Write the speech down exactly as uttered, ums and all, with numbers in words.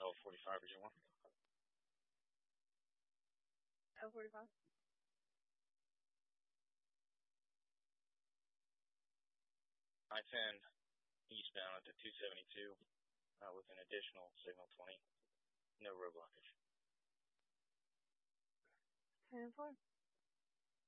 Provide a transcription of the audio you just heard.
L forty-five, region one. L forty-five. I ten eastbound at the two seventy-two uh, with an additional signal twenty. No road blockage. ten four.